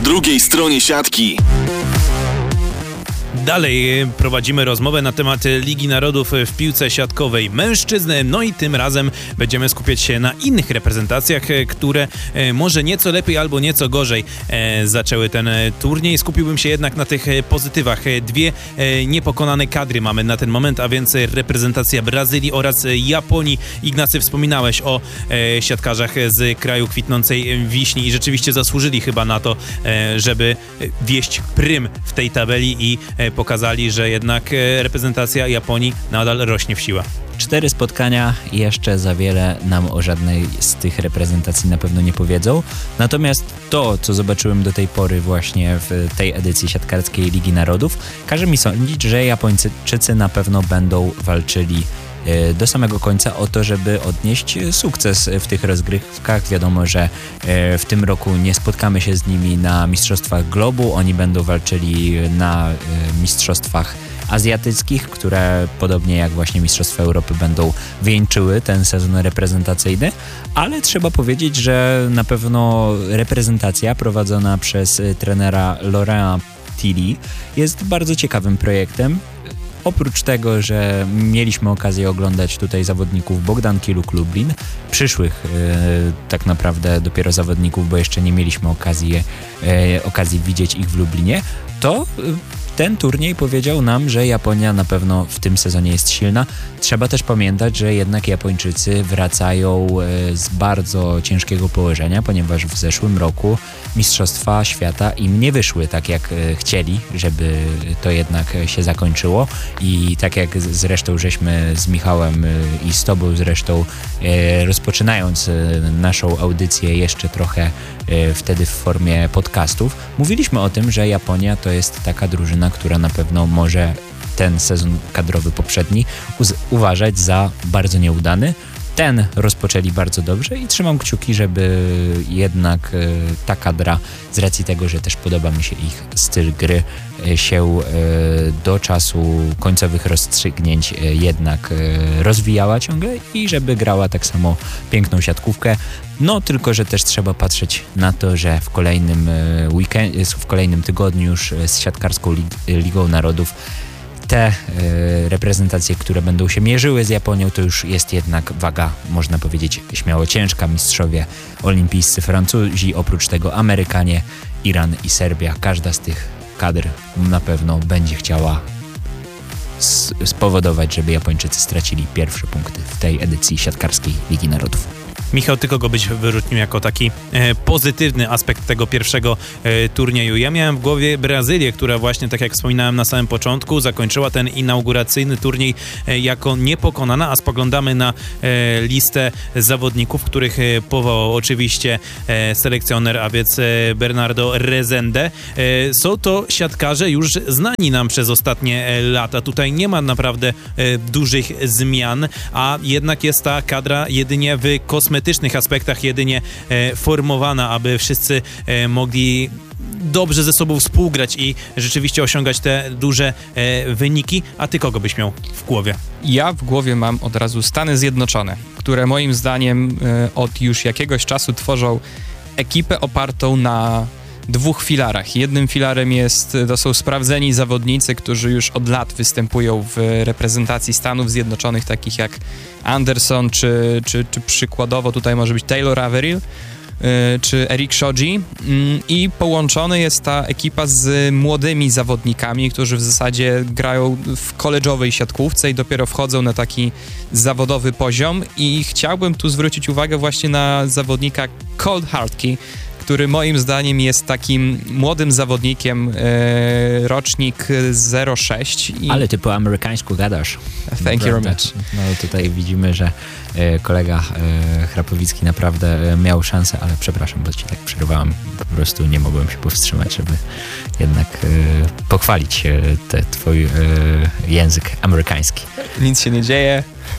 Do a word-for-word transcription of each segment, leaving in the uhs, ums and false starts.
drugiej stronie siatki. Dalej prowadzimy rozmowę na temat Ligi Narodów w piłce siatkowej mężczyzn, no i tym razem będziemy skupiać się na innych reprezentacjach, które może nieco lepiej albo nieco gorzej zaczęły ten turniej. Skupiłbym się jednak na tych pozytywach. Dwie niepokonane kadry mamy na ten moment, a więc reprezentacja Brazylii oraz Japonii. Ignacy, wspominałeś o siatkarzach z kraju kwitnącej wiśni i rzeczywiście zasłużyli chyba na to, żeby wieść prym w tej tabeli i pokazali, że jednak reprezentacja Japonii nadal rośnie w siłę. Cztery spotkania jeszcze za wiele nam o żadnej z tych reprezentacji na pewno nie powiedzą. Natomiast to, co zobaczyłem do tej pory właśnie w tej edycji siatkarskiej Ligi Narodów, każe mi sądzić, że Japończycy na pewno będą walczyli do samego końca o to, żeby odnieść sukces w tych rozgrywkach. Wiadomo, że w tym roku nie spotkamy się z nimi na Mistrzostwach Globu. Oni będą walczyli na Mistrzostwach Azjatyckich, które podobnie jak właśnie Mistrzostwa Europy będą wieńczyły ten sezon reprezentacyjny, ale trzeba powiedzieć, że na pewno reprezentacja prowadzona przez trenera Laurent Tilly jest bardzo ciekawym projektem. Oprócz tego, że mieliśmy okazję oglądać tutaj zawodników Bogdanki Luk Lublin, przyszłych e, tak naprawdę dopiero zawodników, bo jeszcze nie mieliśmy okazji, e, okazji widzieć ich w Lublinie, to ten turniej powiedział nam, że Japonia na pewno w tym sezonie jest silna. Trzeba też pamiętać, że jednak Japończycy wracają z bardzo ciężkiego położenia, ponieważ w zeszłym roku Mistrzostwa Świata im nie wyszły tak jak chcieli, żeby to jednak się zakończyło i tak jak zresztą żeśmy z Michałem i z tobą zresztą rozpoczynając naszą audycję jeszcze trochę wtedy w formie podcastów, mówiliśmy o tym, że Japonia to jest taka drużyna, która na pewno może ten sezon kadrowy poprzedni uz- uważać za bardzo nieudany. Ten rozpoczęli bardzo dobrze i trzymam kciuki, żeby jednak e, ta kadra, z racji tego, że też podoba mi się ich styl gry, e, się e, do czasu końcowych rozstrzygnięć e, jednak e, rozwijała ciągle i żeby grała tak samo piękną siatkówkę. No tylko, że też trzeba patrzeć na to, że w kolejnym weekend, w kolejnym tygodniu już z siatkarską Lig- Ligą Narodów te e, reprezentacje, które będą się mierzyły z Japonią, to już jest jednak waga, można powiedzieć, śmiało ciężka. Mistrzowie olimpijscy Francuzi, oprócz tego Amerykanie, Iran i Serbia. Każda z tych kadr na pewno będzie chciała s- spowodować, żeby Japończycy stracili pierwsze punkty w tej edycji siatkarskiej Ligi Narodów. Michał, ty kogo byś wyróżnił jako taki e, pozytywny aspekt tego pierwszego e, turnieju? Ja miałem w głowie Brazylię, która właśnie, tak jak wspominałem na samym początku, zakończyła ten inauguracyjny turniej e, jako niepokonana, a spoglądamy na e, listę zawodników, których e, powołał oczywiście e, selekcjoner, a więc e, Bernardo Rezende. E, są to siatkarze już znani nam przez ostatnie e, lata. Tutaj nie ma naprawdę e, dużych zmian, a jednak jest ta kadra jedynie w kosmetycznych aspektach jedynie e, formowana, aby wszyscy e, mogli dobrze ze sobą współgrać i rzeczywiście osiągać te duże e, wyniki. A ty kogo byś miał w głowie? Ja w głowie mam od razu Stany Zjednoczone, które moim zdaniem e, od już jakiegoś czasu tworzą ekipę opartą na dwóch filarach. Jednym filarem jest, to są sprawdzeni zawodnicy, którzy już od lat występują w reprezentacji Stanów Zjednoczonych, takich jak Anderson, czy, czy, czy przykładowo tutaj może być Taylor Averill, czy Eric Shoji, i połączony jest ta ekipa z młodymi zawodnikami, którzy w zasadzie grają w college'owej siatkówce i dopiero wchodzą na taki zawodowy poziom, i chciałbym tu zwrócić uwagę właśnie na zawodnika Colt Hartke, który moim zdaniem jest takim młodym zawodnikiem, e, rocznik zero sześć. I... Ale ty po amerykańsku gadasz. Thank you very much. No tutaj widzimy, że e, kolega e, Chrapowicki naprawdę miał szansę, ale przepraszam, bo ci tak przerwałem. Po prostu nie mogłem się powstrzymać, żeby jednak e, pochwalić e, te, twój e, język amerykański. Nic się nie dzieje.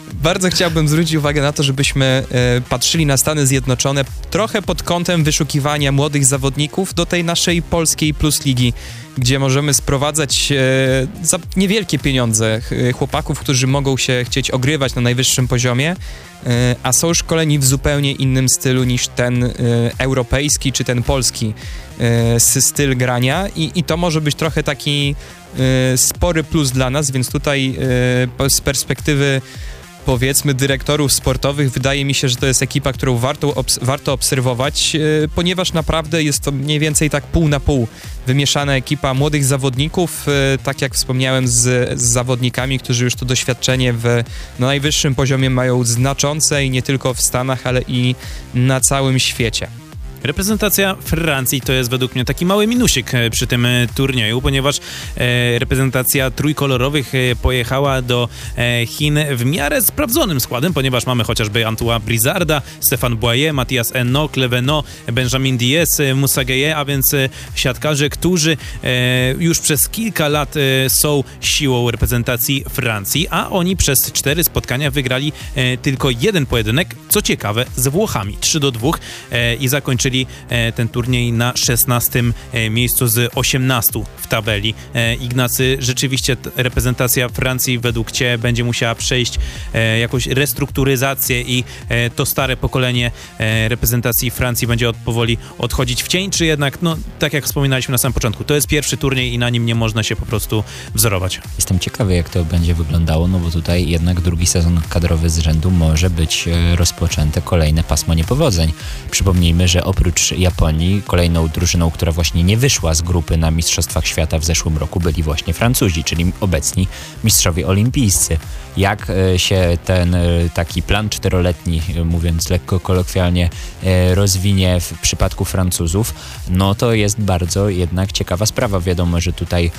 Bardzo chciałbym zwrócić uwagę na to, żebyśmy e, patrzyli na Stany Zjednoczone trochę pod kątem wyszukiwania młodych zawodników do tej naszej polskiej Plus Ligi, gdzie możemy sprowadzać e, za niewielkie pieniądze e, chłopaków, którzy mogą się chcieć ogrywać na najwyższym poziomie, e, a są szkoleni w zupełnie innym stylu niż ten e, europejski czy ten polski e, styl grania i, i to może być trochę taki e, spory plus dla nas, więc tutaj e, z perspektywy powiedzmy dyrektorów sportowych wydaje mi się, że to jest ekipa, którą warto, obs- warto obserwować, yy, ponieważ naprawdę jest to mniej więcej tak pół na pół wymieszana ekipa młodych zawodników, yy, tak jak wspomniałem z, z zawodnikami, którzy już to doświadczenie w, na najwyższym poziomie mają znaczące i nie tylko w Stanach, ale i na całym świecie. Reprezentacja Francji to jest według mnie taki mały minusik przy tym turnieju, ponieważ e, reprezentacja trójkolorowych e, pojechała do e, Chin w miarę sprawdzonym składem, ponieważ mamy chociażby Antoine Brizarda, Stéphane Boyer, Mathias Eno, Cleveno, Benjamin Diez, Moussa Gueye, a więc e, siatkarze, którzy e, już przez kilka lat e, są siłą reprezentacji Francji, a oni przez cztery spotkania wygrali e, tylko jeden pojedynek, co ciekawe, z Włochami, trzy do dwóch e, i zakończyli ten turniej na szesnastym miejscu z osiemnastu w tabeli. Ignacy, rzeczywiście reprezentacja Francji według Ciebie będzie musiała przejść jakąś restrukturyzację i to stare pokolenie reprezentacji Francji będzie od, powoli odchodzić w cień, czy jednak, no tak jak wspominaliśmy na samym początku, to jest pierwszy turniej i na nim nie można się po prostu wzorować. Jestem ciekawy, jak to będzie wyglądało, no bo tutaj jednak drugi sezon kadrowy z rzędu może być rozpoczęte kolejne pasmo niepowodzeń. Przypomnijmy, że oprócz Japonii, kolejną drużyną, która właśnie nie wyszła z grupy na Mistrzostwach Świata w zeszłym roku, byli właśnie Francuzi, czyli obecni mistrzowie olimpijscy. Jak się ten taki plan czteroletni, mówiąc lekko kolokwialnie, rozwinie w przypadku Francuzów, no to jest bardzo jednak ciekawa sprawa. Wiadomo, że tutaj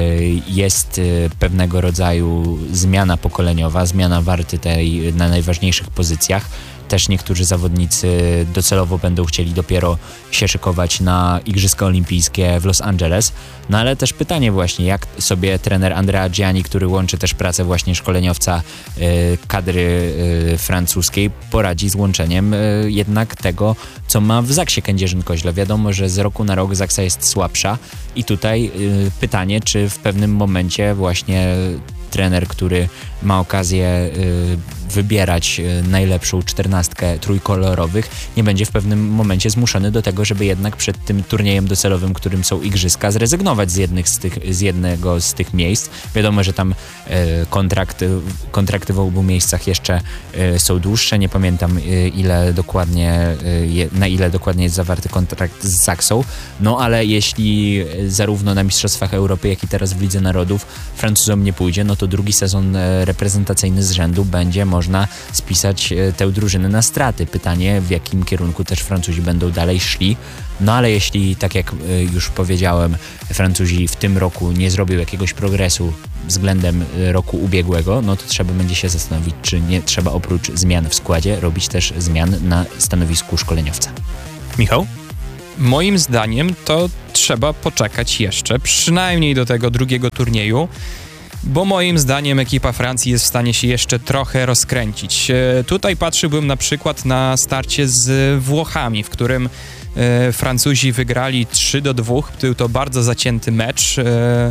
jest pewnego rodzaju zmiana pokoleniowa, zmiana warty tej na najważniejszych pozycjach. Też niektórzy zawodnicy docelowo będą chcieli dopiero się szykować na Igrzyska Olimpijskie w Los Angeles. No ale też pytanie właśnie, jak sobie trener Andrea Gianni, który łączy też pracę właśnie szkoleniowca y, kadry y, francuskiej, poradzi z łączeniem y, jednak tego, co ma w Zaksie Kędzierzyn-Koźle. Wiadomo, że z roku na rok Zaksa jest słabsza i tutaj y, pytanie, czy w pewnym momencie właśnie trener, który ma okazję y, wybierać y, najlepszą czternastkę trójkolorowych, nie będzie w pewnym momencie zmuszony do tego, żeby jednak przed tym turniejem docelowym, którym są igrzyska, zrezygnować z, jednych z, tych, z jednego z tych miejsc. Wiadomo, że tam y, kontrakt, kontrakty w obu miejscach jeszcze y, są dłuższe. Nie pamiętam y, ile dokładnie, y, je, na ile dokładnie jest zawarty kontrakt z Zaksą. No ale jeśli zarówno na Mistrzostwach Europy, jak i teraz w Lidze Narodów Francuzom nie pójdzie, no to drugi sezon reprezentacyjny z rzędu będzie można spisać tę drużynę na straty. Pytanie, w jakim kierunku też Francuzi będą dalej szli. No ale jeśli, tak jak już powiedziałem, Francuzi w tym roku nie zrobią jakiegoś progresu względem roku ubiegłego, no to trzeba będzie się zastanowić, czy nie trzeba oprócz zmian w składzie robić też zmian na stanowisku szkoleniowca. Michał? Moim zdaniem to trzeba poczekać jeszcze, przynajmniej do tego drugiego turnieju, bo moim zdaniem ekipa Francji jest w stanie się jeszcze trochę rozkręcić. E, tutaj patrzyłbym na przykład na starcie z Włochami, w którym e, Francuzi wygrali trzy do dwóch. Był to bardzo zacięty mecz. E,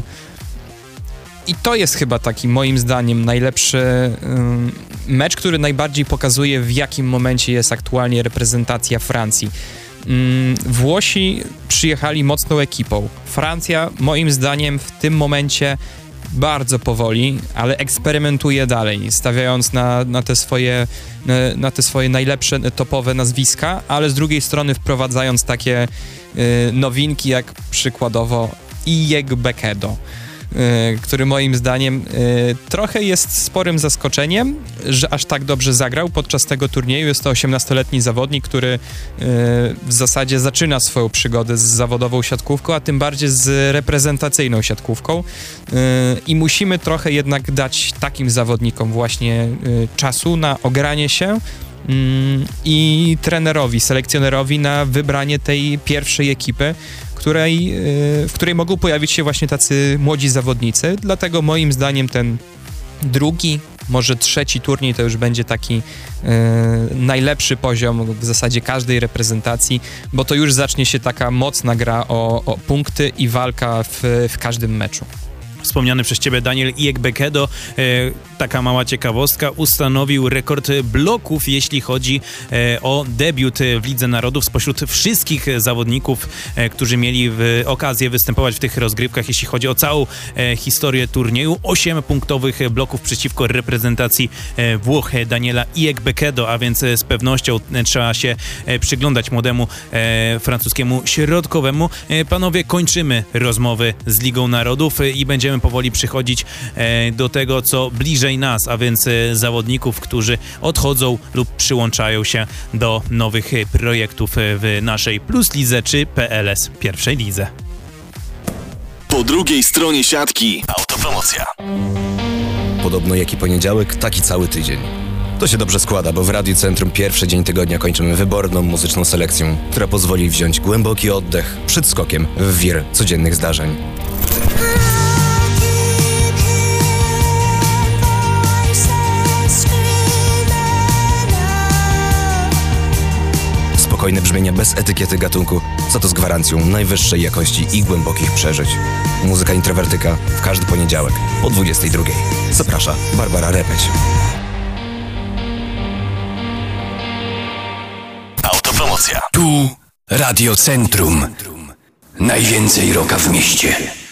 I to jest chyba taki moim zdaniem najlepszy e, mecz, który najbardziej pokazuje, w jakim momencie jest aktualnie reprezentacja Francji. Włosi przyjechali mocną ekipą. Francja moim zdaniem w tym momencie bardzo powoli, ale eksperymentuje dalej, stawiając na, na, te swoje, na te swoje najlepsze topowe nazwiska, ale z drugiej strony wprowadzając takie y, nowinki jak przykładowo Iyek Bekedo, y, który moim zdaniem y, trochę jest sporym zaskoczeniem, że aż tak dobrze zagrał podczas tego turnieju. Jest to osiemnastoletni zawodnik, który y, w zasadzie zaczyna swoją przygodę z zawodową siatkówką, a tym bardziej z reprezentacyjną siatkówką y, i musimy trochę jednak dać takim zawodnikom właśnie y, czasu na ogranie się i trenerowi, selekcjonerowi na wybranie tej pierwszej ekipy, której, w której mogą pojawić się właśnie tacy młodzi zawodnicy. Dlatego moim zdaniem ten drugi może trzeci turniej to już będzie taki yy, najlepszy poziom w zasadzie każdej reprezentacji, bo to już zacznie się taka mocna gra o, o punkty i walka w, w każdym meczu. Wspomniany przez ciebie Daniel Iekbekedo, e, taka mała ciekawostka, ustanowił rekord bloków, jeśli chodzi e, o debiut w Lidze Narodów spośród wszystkich zawodników, e, którzy mieli w, okazję występować w tych rozgrywkach, jeśli chodzi o całą e, historię turnieju. Osiem punktowych bloków przeciwko reprezentacji e, Włoch Daniela Iekbekedo, a więc e, z pewnością e, trzeba się e, przyglądać młodemu e, francuskiemu środkowemu. E, panowie, kończymy rozmowy z Ligą Narodów e, i będziemy powoli przychodzić e, do tego, co bliżej nas, a więc e, zawodników, którzy odchodzą lub przyłączają się do nowych e, projektów e, w naszej Plus Lidze czy P L S pierwszej lidze. Po drugiej stronie siatki autopromocja. Podobno jaki poniedziałek, taki cały tydzień. To się dobrze składa, bo w Radiu Centrum pierwszy dzień tygodnia kończymy wyborną muzyczną selekcją, która pozwoli wziąć głęboki oddech przed skokiem w wir codziennych zdarzeń. Spokojne brzmienie bez etykiety gatunku, za to z gwarancją najwyższej jakości i głębokich przeżyć. Muzyka introwertyka w każdy poniedziałek po dwudziestej drugiej. Zaprasza Barbara Repeć. Autopromocja. Tu Radio Centrum. Najwięcej rocka w mieście.